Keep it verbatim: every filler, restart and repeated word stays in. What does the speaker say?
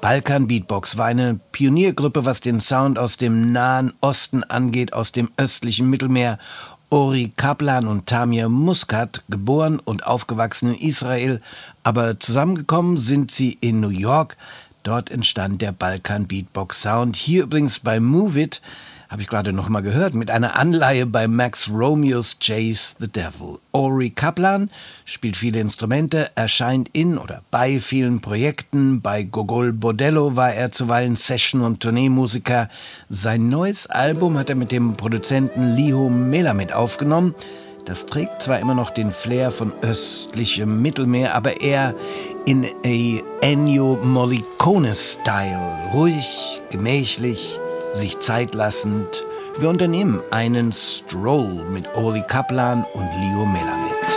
Balkan Beatbox war eine Pioniergruppe, was den Sound aus dem Nahen Osten angeht, aus dem östlichen Mittelmeer. Ori Kaplan und Tamir Muscat, geboren und aufgewachsen in Israel, aber zusammengekommen sind sie in New York. Dort entstand der Balkan Beatbox Sound. Hier übrigens bei Move It, habe ich gerade noch mal gehört, mit einer Anleihe bei Max Romeo's Chase the Devil. Ori Kaplan spielt viele Instrumente, erscheint in oder bei vielen Projekten. Bei Gogol Bordello war er zuweilen Session- und Tourneemusiker. Sein neues Album hat er mit dem Produzenten Liho Melamed aufgenommen. Das trägt zwar immer noch den Flair von östlichem Mittelmeer, aber eher in a Ennio Morricone-Style. Ruhig, gemächlich, sich Zeit lassend. Wir unternehmen einen Stroll mit Ori Kaplan und Liho Melamed.